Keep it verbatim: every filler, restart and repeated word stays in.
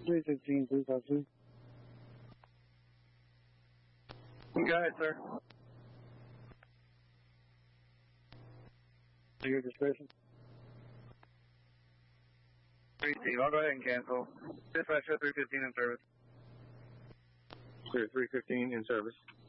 three fifteen, three five two. Go ahead, sir. Your discretion. Receive. I'll go ahead and cancel. Dispatch three fifteen in service. Clear three fifteen in service.